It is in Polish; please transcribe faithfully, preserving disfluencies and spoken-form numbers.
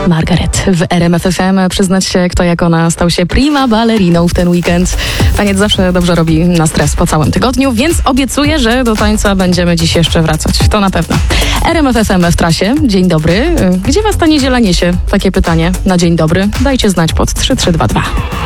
Margaret w R M F F M. Przyznać się, kto jak ona stał się prima balleriną w ten weekend. Taniec zawsze dobrze robi na stres po całym tygodniu, więc obiecuję, że do tańca będziemy dziś jeszcze wracać. To na pewno. R M F F M w trasie. Dzień dobry. Gdzie was ta niedziela niesie? Takie pytanie na dzień dobry. Dajcie znać pod trzy trzy dwa dwa.